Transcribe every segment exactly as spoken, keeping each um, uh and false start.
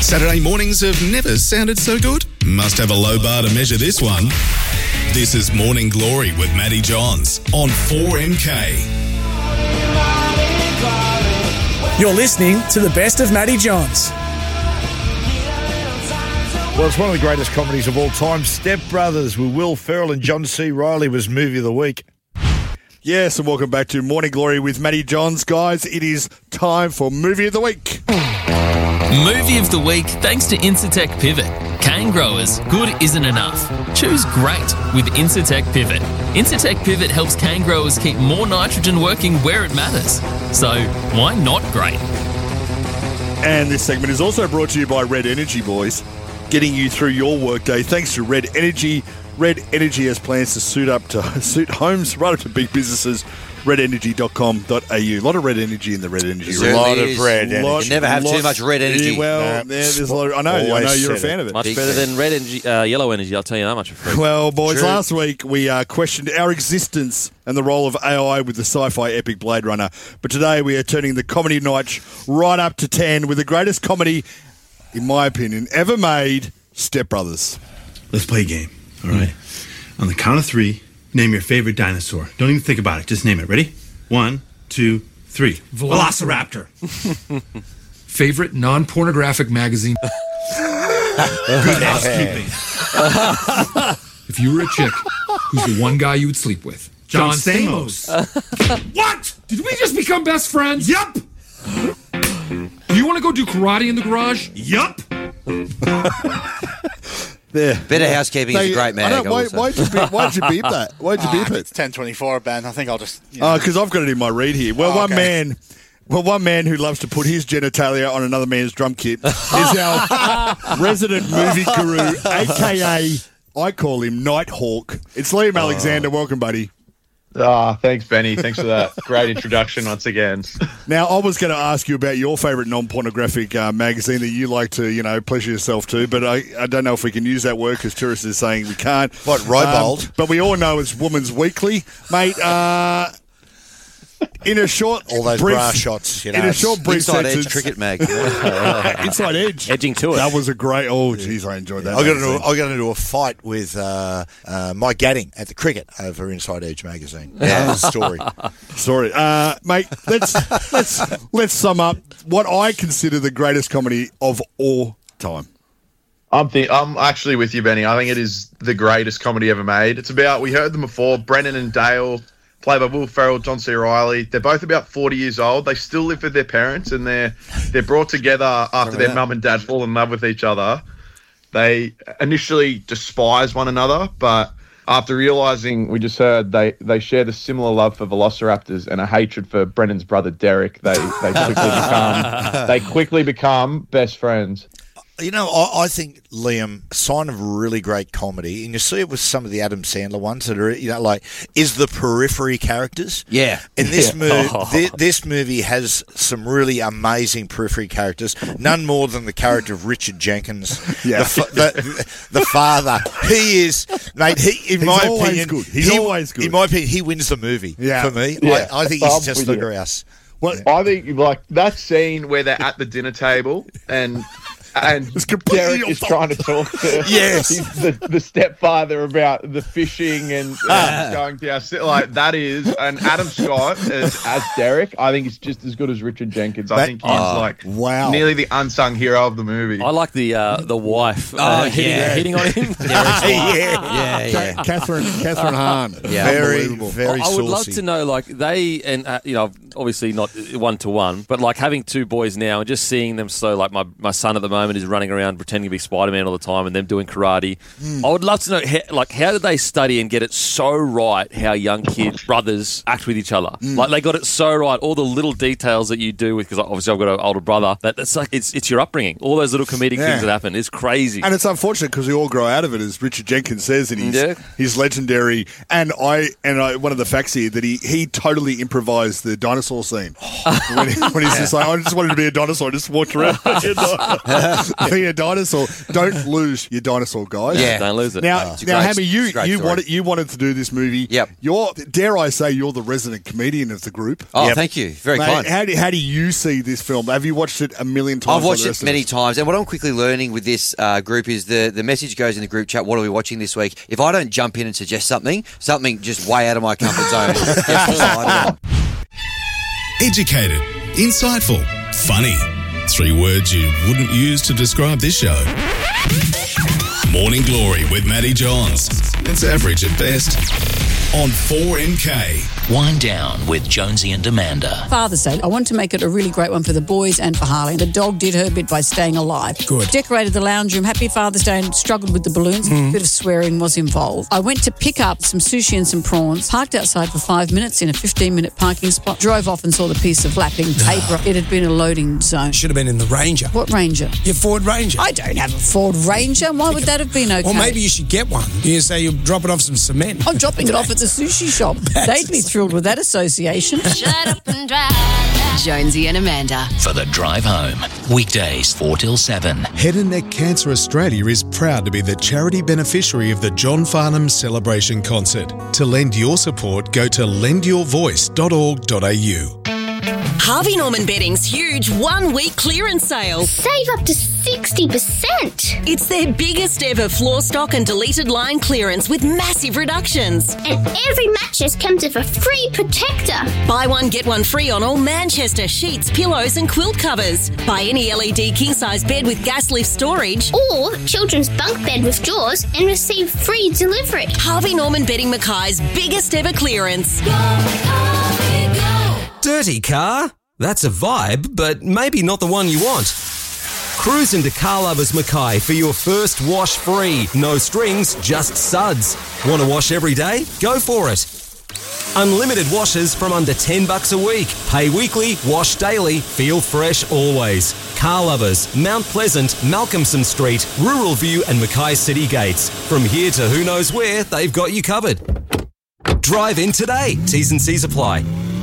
Saturday mornings have never sounded so good. Must have a low bar to measure this one. This is Morning Glory with Matty Johns on four M K. You're listening to the best of Matty Johns. Well, it's one of the greatest comedies of all time. Step Brothers with Will Ferrell and John C. Reilly was Movie of the Week. Yes, and welcome back to Morning Glory with Matty Johns. Guys, it is time for Movie of the Week. Movie of the Week, thanks to Incitec Pivot. Cane growers, good isn't enough. Choose great with Incitec Pivot. Incitec Pivot helps cane growers keep more nitrogen working where it matters. So, why not great? And this segment is also brought to you by Red Energy, boys. Getting you through your workday thanks to Red Energy. Red Energy has plans to suit up to suit homes right up to big businesses. red energy dot com dot a u. A lot of red energy in the Red Energy. There's a lot of red energy. Lot, You never have lot, too much red energy. Yeah, well, No. yeah, there's a lot of, I know, I Always know you're a said fan it. of it. Much better than red energy, uh, yellow energy. I'll tell you that much for free. Well, boys, True. last week we uh, questioned our existence and the role of A I with the sci-fi epic Blade Runner. But today we are turning the comedy notch right up to ten with the greatest comedy, in my opinion, ever made, Step Brothers. Let's play a game, all right? On the count of three, name your favorite dinosaur. Don't even think about it. Just name it. Ready? One, two, three. Velociraptor. Favorite non-pornographic magazine. Good housekeeping. If you were a chick, who's the one guy you would sleep with? John Stamos. What? Did we just become best friends? Yup. Do you want to go do karate in the garage? Yup. There. Better Housekeeping is a great mag. I don't, why, why'd, you beep, why'd you beep that? Why'd you Uh, beep it's it? ten twenty-four, Ben. I think I'll just... You know. Oh, because I've got it in my read here. Well, Oh, one okay. man... Well, one man who loves to put his genitalia on another man's drum kit is our resident movie guru, a k a. I call him Nighthawk. It's Liam Alexander. Welcome, buddy. Ah, thanks, Benny. Thanks for that great introduction once again. Now, I was going to ask you about your favourite non-pornographic uh, magazine that you like to, you know, pleasure yourself to, but I, I don't know if we can use that word because tourists are saying we can't. What, Robold? Um, but we all know it's Woman's Weekly. Mate, uh, in a short... All those brief, bra shots, you know. In a short brief Inside sentence... Edge Cricket mag. Inside Edge. Edging to it. That was a great... Oh, jeez, I enjoyed that. I got, into, magazine. I got into a fight with uh, uh, Mike Gadding at the cricket over Inside Edge magazine. Yeah, that was a story. Sorry, uh, mate. Let's let's let's sum up what I consider the greatest comedy of all time. I'm think I'm actually with you, Benny. I think it is the greatest comedy ever made. It's about, we heard them before, Brennan and Dale, played by Will Ferrell, John C. Reilly. They're both about forty years old. They still live with their parents, and they're they're brought together after their mum and dad fall in love with each other. They initially despise one another, but after realising, we just heard, they, they share the similar love for velociraptors and a hatred for Brennan's brother Derek. They they quickly become they quickly become best friends. You know, I, I think, Liam, a sign of really great comedy, and you see it with some of the Adam Sandler ones that are, you know, like, is the periphery characters. Yeah. And this, Yeah. movie, Oh. thi- this movie has some really amazing periphery characters, none more than the character of Richard Jenkins, Yeah. the, fa- the, the father. He is, mate, he, in He's my always opinion... good. He's he- always good. In my opinion, he wins the movie Yeah. for me. Yeah. I, I think I'm he's just with the you. grouse. Well, I think like that scene where they're at the dinner table and and It's completely Derek is off trying to talk to Yes. his- the, the stepfather about the fishing and uh, going to our like that is and Adam Scott as, as Derek. I think he's just as good as Richard Jenkins. I That- think he's oh, like wow. nearly the unsung hero of the movie. I like the uh, the wife uh, Oh, hitting, yeah. hitting on him. yeah, yeah. yeah. Ca- Catherine Catherine Hahn. Yeah. Very, Unbelievable. very I would love saucy. to know, like, they, and, uh, you know, obviously not one to one, but like having two boys now and just seeing them so, like, my, my son at the moment is running around pretending to be Spider-Man all the time and them doing karate. Hmm. I would love to know, how, like, how did they study and get it so right how young kids, brothers, act with each other? Hmm. Like, they got it so right, all the little details that you do with, because obviously I've got an older brother, that it's like, it's it's your upbringing. All those little comedic Yeah. things that happen. It's crazy. And it's unfortunate because we all grow out of it, as Richard Jenkins says in his, Yeah. his legendary. And I and I, one of the facts here that he, he totally improvised the dinosaur dinosaur scene. when, he, when he's just like, I just wanted to be a dinosaur. I just walked around being a dinosaur. Don't lose your dinosaur, guys. Yeah. Don't lose it. Now, Oh. It's a now, great- Hammy, you it's a great you story. wanted you wanted to do this movie. Yep. You're, dare I say, you're the resident comedian of the group. Oh, Yep. thank you. Very Mate, kind. how do, how do you see this film? Have you watched it a million times? I've like watched the it rest of many us? times, and what I'm quickly learning with this uh, group is the, the message goes in the group chat, what are we watching this week? If I don't jump in and suggest something, something just way out of my comfort zone gets decided on. Educated, insightful, funny. Three words you wouldn't use to describe this show. Morning Glory with Matty Johns. It's average at best. On four M K. Wind Down with Jonesy and Amanda. Father's Day. I wanted to make it a really great one for the boys and for Harley. The dog did her bit by staying alive. Good. Decorated the lounge room. Happy Father's Day and struggled with the balloons. Mm. A bit of swearing was involved. I went to pick up some sushi and some prawns. Parked outside for five minutes in a fifteen-minute parking spot. Drove off and saw the piece of flapping paper. It had been a loading zone. Should have been in the Ranger. What Ranger? Your Ford Ranger. I don't have a Ford Ranger. Why would that have been okay? Or maybe you should get one. You say you're dropping off some cement. I'm dropping it off at the sushi shop. They'd be thrilled with that association. Shut up and drive. Jonesy and Amanda. For the drive home. Weekdays four till seven. Head and Neck Cancer Australia is proud to be the charity beneficiary of the John Farnham Celebration Concert. To lend your support, go to lend your voice dot org dot a u. Harvey Norman Bedding's huge one-week clearance sale. Save up to sixty percent. It's their biggest ever floor stock and deleted line clearance with massive reductions. And every mattress comes with a free protector. Buy one, get one free on all Manchester sheets, pillows and quilt covers. Buy any L E D king-size bed with gas lift storage. Or children's bunk bed with drawers and receive free delivery. Harvey Norman Bedding Mackay's biggest ever clearance. Go, Harvey, go. Dirty car? That's a vibe, but maybe not the one you want. Cruise into Car Lovers Mackay for your first wash free. No strings, just suds. Want to wash every day? Go for it. Unlimited washes from under ten bucks a week. Pay weekly, wash daily, feel fresh always. Car Lovers, Mount Pleasant, Malcolmson Street, Rural View and Mackay City Gates. From here to who knows where, they've got you covered. Drive in today. T's and C's apply.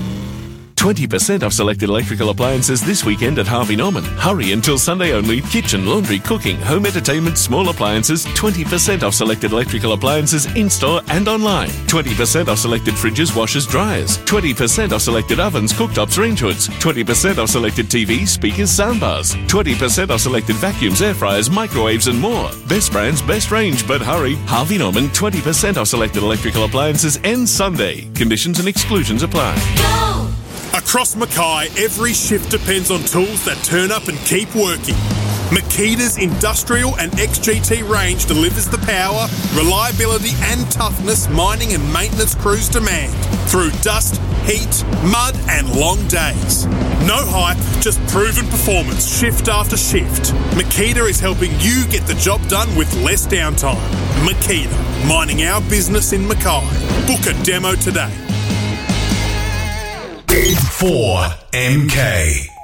twenty percent off selected electrical appliances this weekend at Harvey Norman. Hurry until Sunday only. Kitchen, laundry, cooking, home entertainment, small appliances. twenty percent off selected electrical appliances in-store and online. twenty percent off selected fridges, washers, dryers. twenty percent off selected ovens, cooktops, range hoods. twenty percent off selected T Vs, speakers, soundbars. twenty percent off selected vacuums, air fryers, microwaves and more. Best brands, best range, but hurry. Harvey Norman, twenty percent off selected electrical appliances ends Sunday. Conditions and exclusions apply. Go! Across Mackay, every shift depends on tools that turn up and keep working. Makita's industrial and X G T range delivers the power, reliability and toughness mining and maintenance crews demand through dust, heat, mud and long days. No hype, just proven performance shift after shift. Makita is helping you get the job done with less downtime. Makita, mining our business in Mackay. Book a demo today. four M K.